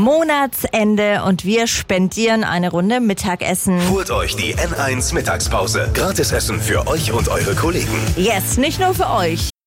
Monatsende und wir spendieren eine Runde Mittagessen. Holt euch die N1 Mittagspause. Gratisessen für euch und eure Kollegen. Yes, nicht nur für euch.